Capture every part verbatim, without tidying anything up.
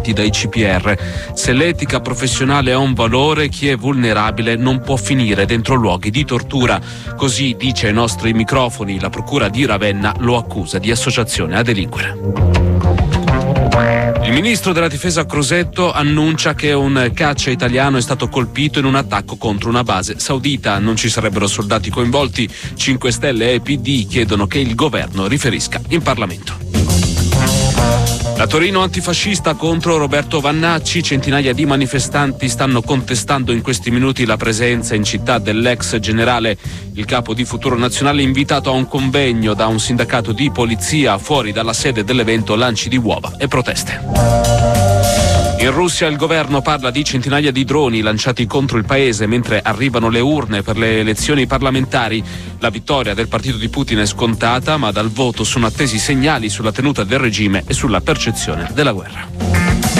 violati dai C P R. Se l'etica professionale ha un valore, chi è vulnerabile non può finire dentro luoghi di tortura. Così dice ai nostri microfoni la procura di Ravenna lo accusa di associazione a delinquere. Il ministro della difesa Crosetto annuncia che un caccia italiano è stato colpito in un attacco contro una base saudita. Non ci sarebbero soldati coinvolti. cinque Stelle e P D chiedono che il governo riferisca in Parlamento. La Torino antifascista contro Roberto Vannacci. Centinaia di manifestanti stanno contestando in questi minuti la presenza in città dell'ex generale. Il capo di Futuro Nazionale è invitato a un convegno da un sindacato di polizia. Fuori dalla sede dell'evento lanci di uova e proteste. In Russia il governo parla di centinaia di droni lanciati contro il paese mentre arrivano le urne per le elezioni parlamentari. La vittoria del partito di Putin è scontata, ma dal voto sono attesi segnali sulla tenuta del regime e sulla percezione della guerra.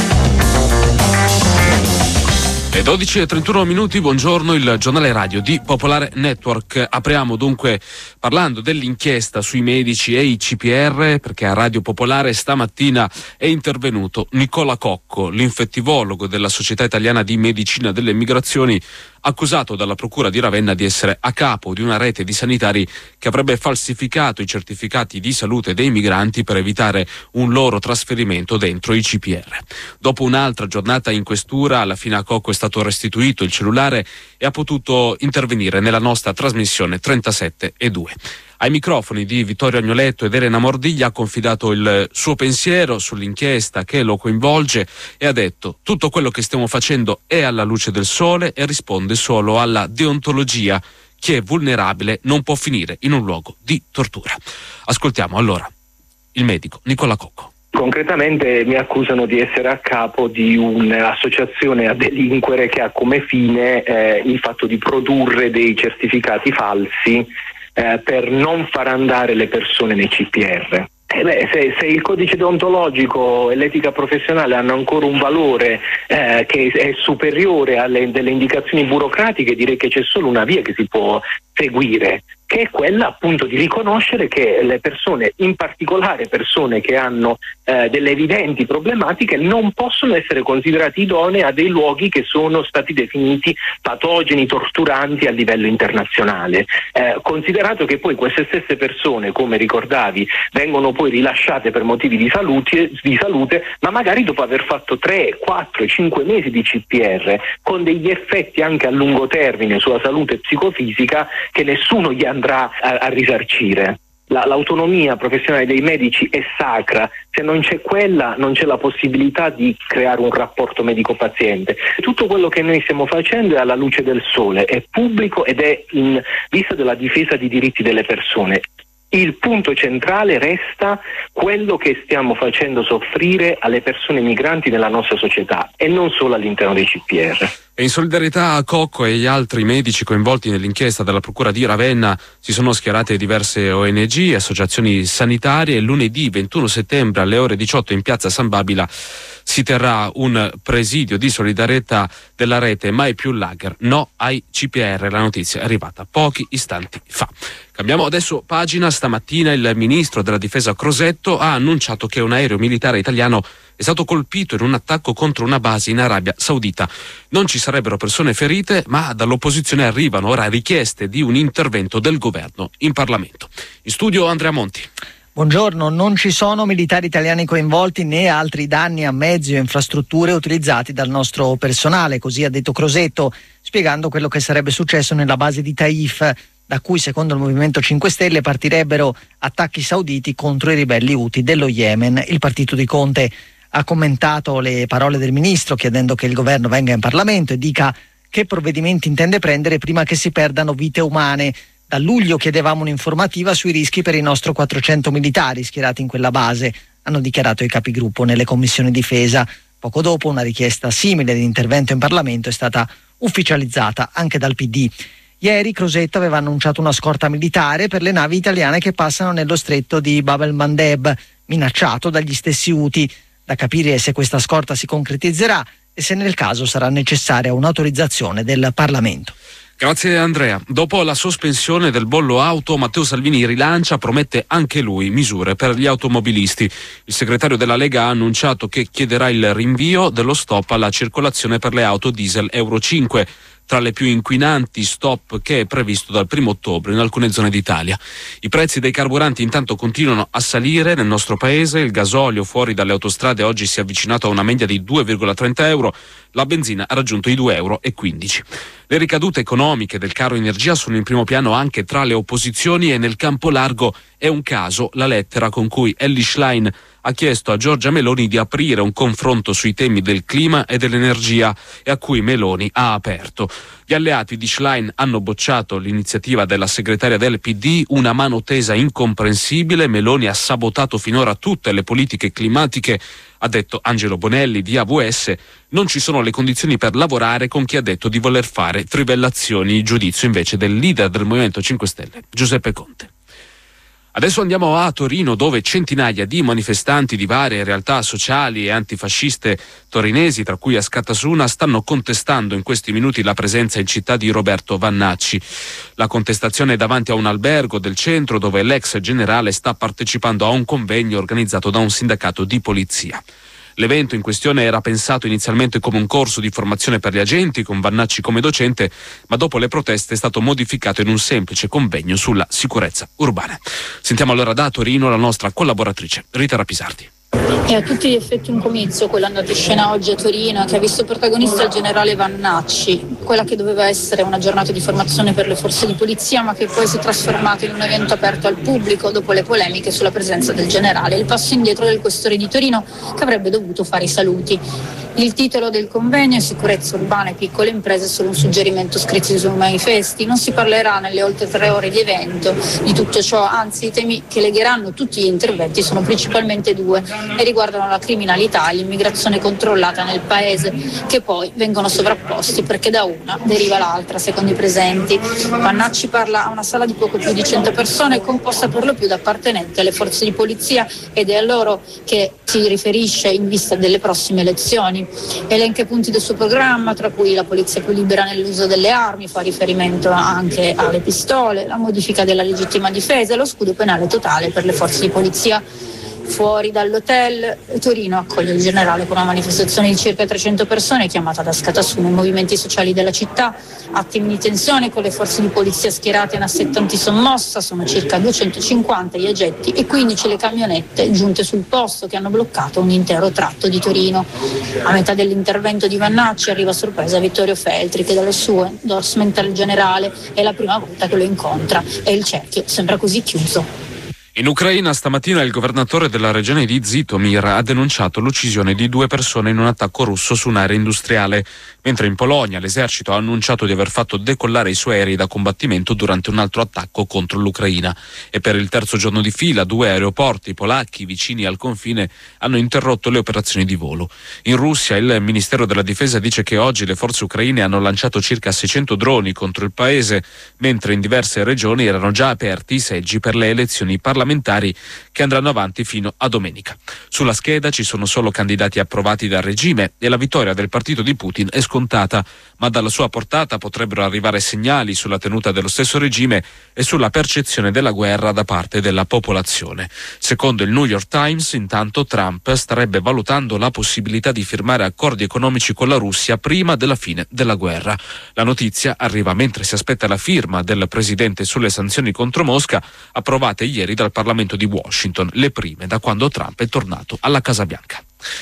Le dodici e trentuno minuti, buongiorno, il giornale radio di Popolare Network. Apriamo dunque parlando dell'inchiesta sui medici e i C P R, perché a Radio Popolare stamattina è intervenuto Nicola Cocco, l'infettivologo della Società Italiana di Medicina delle Migrazioni, accusato dalla Procura di Ravenna di essere a capo di una rete di sanitari che avrebbe falsificato i certificati di salute dei migranti per evitare un loro trasferimento dentro i C P R. Dopo un'altra giornata in questura, alla fine a Cocco è stato restituito il cellulare e ha potuto intervenire nella nostra trasmissione trentasette e due. Ai microfoni di Vittorio Agnoletto ed Elena Mordiglia ha confidato il suo pensiero sull'inchiesta che lo coinvolge e ha detto: tutto quello che stiamo facendo è alla luce del sole e risponde solo alla deontologia. Chi è vulnerabile non può finire in un luogo di tortura. Ascoltiamo allora il medico Nicola Cocco. Concretamente mi accusano di essere a capo di un'associazione a delinquere che ha come fine eh, il fatto di produrre dei certificati falsi eh, per non far andare le persone nei C P R. Eh beh, se, se il codice deontologico e l'etica professionale hanno ancora un valore eh, che è superiore alle delle indicazioni burocratiche, direi che c'è solo una via che si può seguire, che è quella appunto di riconoscere che le persone, in particolare persone che hanno eh, delle evidenti problematiche, non possono essere considerati idonei a dei luoghi che sono stati definiti patogeni, torturanti a livello internazionale. Eh, considerato che poi queste stesse persone, come ricordavi, vengono poi rilasciate per motivi di salute, di salute, ma magari dopo aver fatto tre, quattro, cinque mesi di C P R, con degli effetti anche a lungo termine sulla salute psicofisica che nessuno gli andrà a, a risarcire. La, l'autonomia professionale dei medici è sacra, se non c'è quella non c'è la possibilità di creare un rapporto medico-paziente. Tutto quello che noi stiamo facendo è alla luce del sole, è pubblico ed è in vista della difesa dei diritti delle persone. Il punto centrale resta quello che stiamo facendo soffrire alle persone migranti nella nostra società e non solo all'interno dei C P R. E in solidarietà a Cocco e agli altri medici coinvolti nell'inchiesta della Procura di Ravenna si sono schierate diverse O N G, associazioni sanitarie. Lunedì ventuno settembre alle ore diciotto in piazza San Babila si terrà un presidio di solidarietà della rete Mai più lager, no ai C P R. La notizia è arrivata pochi istanti fa. Cambiamo adesso pagina. Stamattina il ministro della difesa Crosetto ha annunciato che un aereo militare italiano è stato colpito in un attacco contro una base in Arabia Saudita. Non ci sarebbero persone ferite, ma dall'opposizione arrivano ora richieste di un intervento del governo in Parlamento. In studio Andrea Monti. Buongiorno, non ci sono militari italiani coinvolti né altri danni a mezzi o infrastrutture utilizzati dal nostro personale, così ha detto Crosetto, spiegando quello che sarebbe successo nella base di Taif, da cui secondo il Movimento cinque Stelle partirebbero attacchi sauditi contro i ribelli Houthi dello Yemen. Il partito di Conte ha commentato le parole del ministro chiedendo che il governo venga in Parlamento e dica che provvedimenti intende prendere prima che si perdano vite umane. Da luglio chiedevamo un'informativa sui rischi per i nostri quattrocento militari schierati in quella base, hanno dichiarato i capigruppo nelle commissioni difesa. Poco dopo una richiesta simile di intervento in Parlamento è stata ufficializzata anche dal P D. Ieri Crosetto aveva annunciato una scorta militare per le navi italiane che passano nello stretto di Bab el-Mandeb, minacciato dagli stessi Houthi. Da capire se questa scorta si concretizzerà e se nel caso sarà necessaria un'autorizzazione del Parlamento. Grazie Andrea. Dopo la sospensione del bollo auto, Matteo Salvini rilancia, promette anche lui misure per gli automobilisti. Il segretario della Lega ha annunciato che chiederà il rinvio dello stop alla circolazione per le auto diesel Euro cinque. Tra le più inquinanti stop che è previsto dal primo ottobre in alcune zone d'Italia. I prezzi dei carburanti intanto continuano a salire nel nostro paese. Il gasolio fuori dalle autostrade oggi si è avvicinato a una media di due virgola trenta euro, la benzina ha raggiunto i due virgola quindici euro. Le ricadute economiche del caro energia sono in primo piano anche tra le opposizioni e nel campo largo è un caso la lettera con cui Elly Schlein ha chiesto a Giorgia Meloni di aprire un confronto sui temi del clima e dell'energia e a cui Meloni ha aperto. Gli alleati di Schlein hanno bocciato l'iniziativa della segretaria del P D, una mano tesa incomprensibile. Meloni ha sabotato finora tutte le politiche climatiche, ha detto Angelo Bonelli di A V S. Non ci sono le condizioni per lavorare con chi ha detto di voler fare trivellazioni, giudizio invece del leader del Movimento cinque Stelle, Giuseppe Conte. Adesso andiamo a Torino, dove centinaia di manifestanti di varie realtà sociali e antifasciste torinesi, tra cui a Scattasuna, stanno contestando in questi minuti la presenza in città di Roberto Vannacci. La contestazione è davanti a un albergo del centro dove l'ex generale sta partecipando a un convegno organizzato da un sindacato di polizia. L'evento in questione era pensato inizialmente come un corso di formazione per gli agenti, con Vannacci come docente, ma dopo le proteste è stato modificato in un semplice convegno sulla sicurezza urbana. Sentiamo allora da Torino la nostra collaboratrice Rita Rapisardi. È a tutti gli effetti un comizio quello andato in scena oggi a Torino, che ha visto protagonista il generale Vannacci, quella che doveva essere una giornata di formazione per le forze di polizia, ma che poi si è trasformata in un evento aperto al pubblico dopo le polemiche sulla presenza del generale, il passo indietro del questore di Torino che avrebbe dovuto fare i saluti. Il titolo del convegno è Sicurezza urbana e piccole imprese, solo un suggerimento scritto sui manifesti. Non si parlerà nelle oltre tre ore di evento di tutto ciò, anzi i temi che legheranno tutti gli interventi sono principalmente due e riguardano la criminalità e l'immigrazione controllata nel paese, che poi vengono sovrapposti perché da una deriva l'altra, secondo i presenti. Vannacci parla a una sala di poco più di cento persone, composta per lo più da appartenenti alle forze di polizia, ed è a loro che si riferisce in vista delle prossime elezioni. Elenca i punti del suo programma, tra cui la polizia più libera nell'uso delle armi, fa riferimento anche alle pistole, la modifica della legittima difesa e lo scudo penale totale per le forze di polizia. Fuori dall'hotel, Torino accoglie il generale con una manifestazione di circa trecento persone chiamata da Scattasuna i movimenti sociali della città, attimi di tensione con le forze di polizia schierate in assetto antisommossa, sono circa duecentocinquanta gli agenti e quindici le camionette giunte sul posto che hanno bloccato un intero tratto di Torino. A metà dell'intervento di Vannacci arriva a sorpresa Vittorio Feltri, che dalle sue endorsement al generale è la prima volta che lo incontra e il cerchio sembra così chiuso. In Ucraina stamattina il governatore della regione di Zitomir ha denunciato l'uccisione di due persone in un attacco russo su un'area industriale, mentre in Polonia l'esercito ha annunciato di aver fatto decollare i suoi aerei da combattimento durante un altro attacco contro l'Ucraina. E per il terzo giorno di fila due aeroporti polacchi vicini al confine hanno interrotto le operazioni di volo. In Russia il Ministero della Difesa dice che oggi le forze ucraine hanno lanciato circa seicento droni contro il paese, mentre in diverse regioni erano già aperti i seggi per le elezioni parlamentari che andranno avanti fino a domenica. Sulla scheda ci sono solo candidati approvati dal regime e la vittoria del partito di Putin è scontata, ma dalla sua portata potrebbero arrivare segnali sulla tenuta dello stesso regime e sulla percezione della guerra da parte della popolazione. Secondo il New York Times, intanto Trump starebbe valutando la possibilità di firmare accordi economici con la Russia prima della fine della guerra. La notizia arriva mentre si aspetta la firma del presidente sulle sanzioni contro Mosca, approvate ieri dal Parlamento di Washington, le prime da quando Trump è tornato alla Casa Bianca.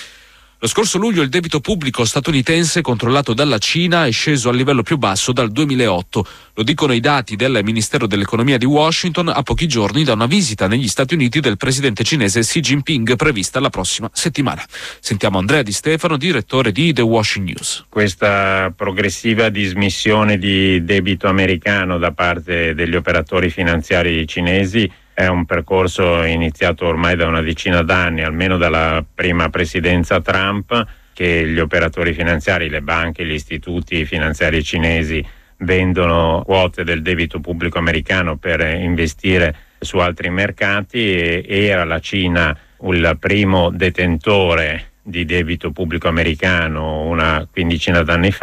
Lo scorso luglio il debito pubblico statunitense controllato dalla Cina è sceso al livello più basso dal duemilaotto. Lo dicono i dati del Ministero dell'Economia di Washington a pochi giorni da una visita negli Stati Uniti del presidente cinese Xi Jinping prevista la prossima settimana. Sentiamo Andrea Di Stefano, direttore di The Washington News. Questa progressiva dismissione di debito americano da parte degli operatori finanziari cinesi è un percorso iniziato ormai da una decina d'anni, almeno dalla prima presidenza Trump, che gli operatori finanziari, le banche, gli istituti finanziari cinesi vendono quote del debito pubblico americano per investire su altri mercati, e era la Cina il primo detentore di debito pubblico americano una quindicina d'anni fa.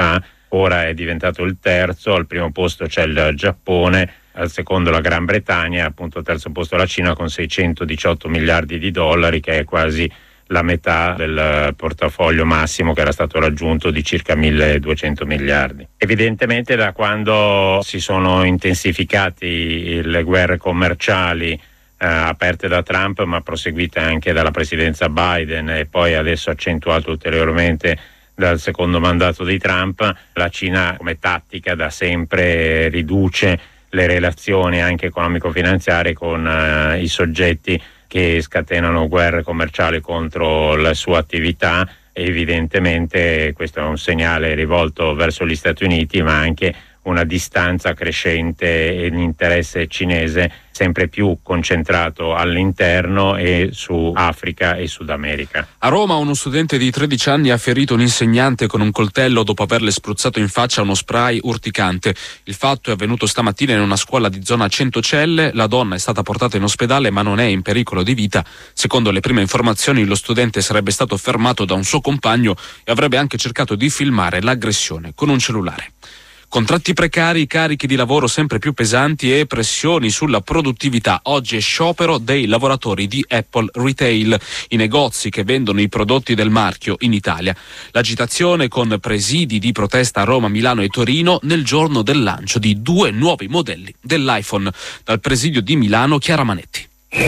ora è diventato il terzo, al primo posto c'è il Giappone, al secondo la Gran Bretagna, appunto al terzo posto la Cina con seicentodiciotto miliardi di dollari, che è quasi la metà del portafoglio massimo che era stato raggiunto di circa milleduecento miliardi. Evidentemente da quando si sono intensificati le guerre commerciali eh, aperte da Trump, ma proseguite anche dalla presidenza Biden e poi adesso accentuato ulteriormente dal secondo mandato di Trump, la Cina come tattica da sempre riduce le relazioni anche economico-finanziarie con eh, i soggetti che scatenano guerre commerciali contro la sua attività. Evidentemente questo è un segnale rivolto verso gli Stati Uniti, ma anche una distanza crescente e l'interesse cinese sempre più concentrato all'interno e su Africa e Sud America. A Roma uno studente di tredici anni ha ferito un insegnante con un coltello dopo averle spruzzato in faccia uno spray urticante. Il fatto è avvenuto stamattina in una scuola di zona Centocelle. La donna è stata portata in ospedale ma non è in pericolo di vita. Secondo le prime informazioni lo studente sarebbe stato fermato da un suo compagno e avrebbe anche cercato di filmare l'aggressione con un cellulare. Contratti precari, carichi di lavoro sempre più pesanti e pressioni sulla produttività. Oggi è sciopero dei lavoratori di Apple Retail, i negozi che vendono i prodotti del marchio in Italia. L'agitazione con presidi di protesta a Roma, Milano e Torino nel giorno del lancio di due nuovi modelli dell'iPhone. Dal presidio di Milano, Chiara Manetti.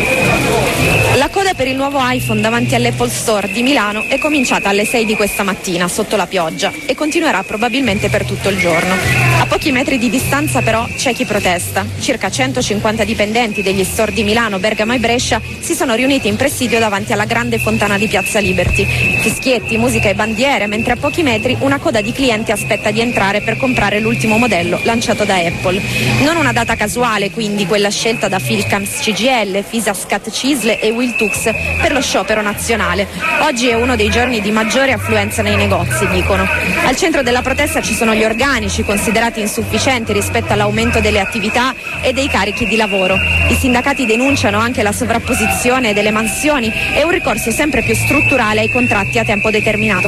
La coda per il nuovo iPhone davanti all'Apple Store di Milano è cominciata alle sei di questa mattina sotto la pioggia e continuerà probabilmente per tutto il giorno. A pochi metri di distanza però c'è chi protesta. Circa centocinquanta dipendenti degli store di Milano, Bergamo e Brescia si sono riuniti in presidio davanti alla grande fontana di Piazza Liberty. Fischietti, musica e bandiere, mentre a pochi metri una coda di clienti aspetta di entrare per comprare l'ultimo modello lanciato da Apple. Non una data casuale quindi quella scelta da Philcams C G L, Fisascat Cisle e Wiltux per lo sciopero nazionale. Oggi è uno dei giorni di maggiore affluenza nei negozi, dicono. Al centro della protesta ci sono gli organici, considerati insufficienti rispetto all'aumento delle attività e dei carichi di lavoro. I sindacati denunciano anche la sovrapposizione delle mansioni e un ricorso sempre più strutturale ai contratti a tempo determinato.